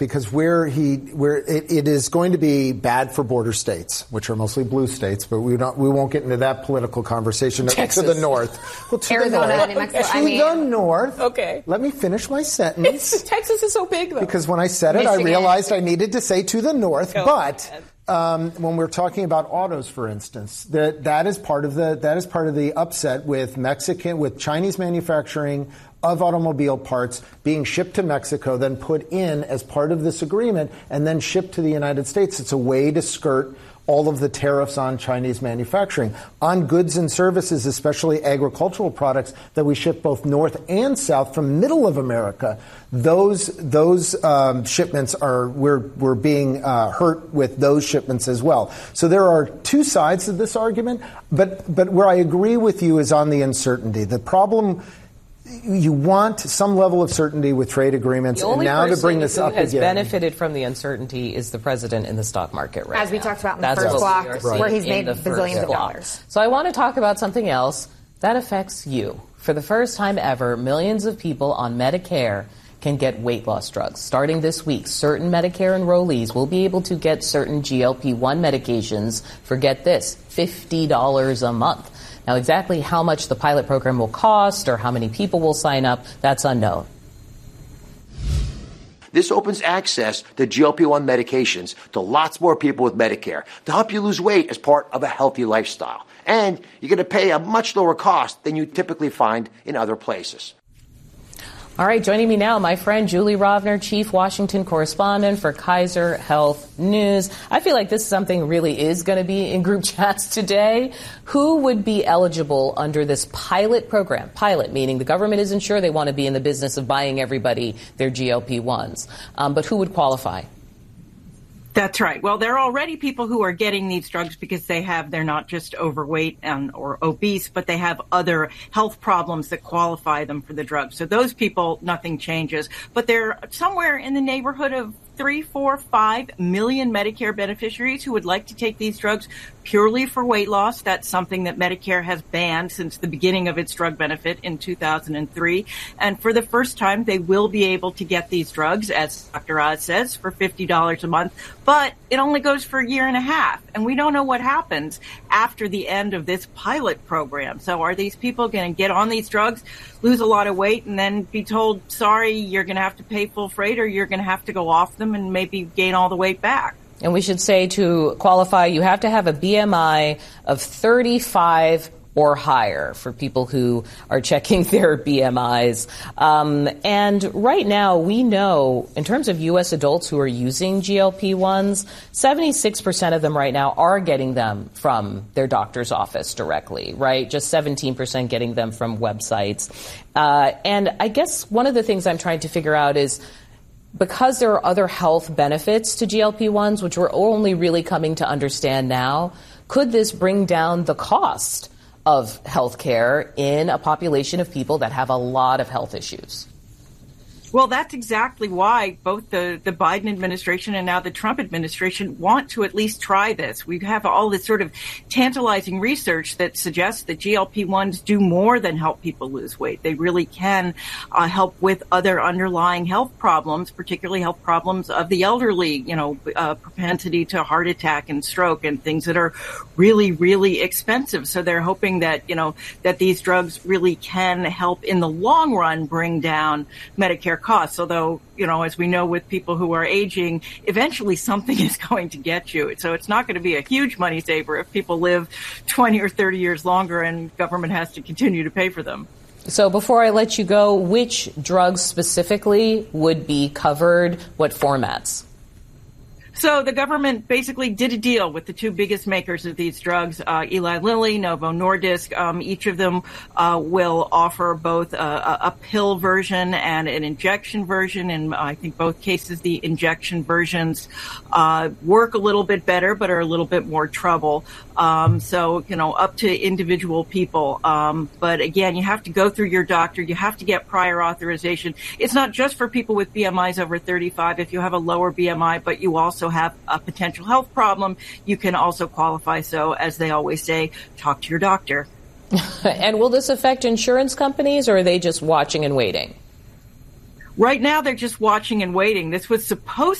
because it is going to be bad for border states, which are mostly blue states, but we won't get into that political conversation. Texas. To the north. Well, to Arizona, the north. New Mexico. The north. Okay. Let me finish my sentence. Texas is so big, though. Because when I said it, I realized I needed to say to the north. But when we're talking about autos, for instance, that is part of the upset with Chinese manufacturing of automobile parts being shipped to Mexico, then put in as part of this agreement, and then shipped to the United States. It's a way to skirt all of the tariffs on Chinese manufacturing. On goods and services, especially agricultural products that we ship both north and south from middle of America, those shipments we're being hurt with those shipments as well. So there are two sides to this argument, but where I agree with you is on the uncertainty. The problem, you want some level of certainty with trade agreements, and now to bring this up again. The only person who has benefited from the uncertainty is the president in the stock market right now. As we talked about in the first block, where he's made bazillions of dollars. So I want to talk about something else that affects you. For the first time ever, millions of people on Medicare can get weight loss drugs. Starting this week, certain Medicare enrollees will be able to get certain GLP-1 medications for, get this, $50 a month. Now, exactly how much the pilot program will cost or how many people will sign up, that's unknown. This opens access to GLP-1 medications to lots more people with Medicare to help you lose weight as part of a healthy lifestyle. And you're going to pay a much lower cost than you typically find in other places. All right, joining me now, my friend Julie Rovner, Chief Washington Correspondent for Kaiser Health News. I feel like this is something really is going to be in group chats today. Who would be eligible under this pilot program? Pilot, meaning the government isn't sure they want to be in the business of buying everybody their GLP-1s. But who would qualify? That's right. Well, there are already people who are getting these drugs because they're not just overweight or obese, but they have other health problems that qualify them for the drug. So those people, nothing changes. But they're somewhere in the neighborhood of 3, 4, 5 million Medicare beneficiaries who would like to take these drugs purely for weight loss. That's something that Medicare has banned since the beginning of its drug benefit in 2003. And for the first time, they will be able to get these drugs, as Dr. Oz says, for $50 a month. But it only goes for a year and a half. And we don't know what happens after the end of this pilot program. So are these people going to get on these drugs, lose a lot of weight, and then be told, sorry, you're going to have to pay full freight, or you're going to have to go off them and maybe gain all the weight back? And we should say, to qualify, you have to have a BMI of 35 or higher for people who are checking their BMIs. And right now, we know, in terms of U.S. adults who are using GLP-1s, 76% of them right now are getting them from their doctor's office directly, right? Just 17% getting them from websites. And I guess one of the things I'm trying to figure out is, because there are other health benefits to GLP-1s, which we're only really coming to understand now, could this bring down the cost of health care in a population of people that have a lot of health issues? Well, that's exactly why both the Biden administration and now the Trump administration want to at least try this. We have all this sort of tantalizing research that suggests that GLP-1s do more than help people lose weight. They really can help with other underlying health problems, particularly health problems of the elderly, propensity to heart attack and stroke and things that are really, really expensive. So they're hoping that, that these drugs really can help in the long run bring down Medicare costs. Although, as we know with people who are aging, eventually something is going to get you. So it's not going to be a huge money saver if people live 20 or 30 years longer and government has to continue to pay for them. So before I let you go, which drugs specifically would be covered? What formats? So the government basically did a deal with the two biggest makers of these drugs, Eli Lilly, Novo Nordisk. Each of them will offer both a pill version and an injection version. And I think both cases, the injection versions work a little bit better, but are a little bit more trouble. So, up to individual people. But again, you have to go through your doctor. You have to get prior authorization. It's not just for people with BMIs over 35. If you have a lower BMI, but you also have a potential health problem, you can also qualify. So, as they always say, talk to your doctor. And will this affect insurance companies, or are they just watching and waiting? Right now, they're just watching and waiting. This was supposed